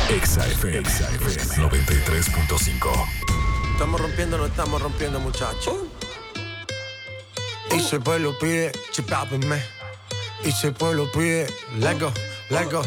Exa FM 93.5. No estamos rompiendo, muchachos. Y si el pueblo pide, chipápenme. Y si el pueblo pide, let go, let go.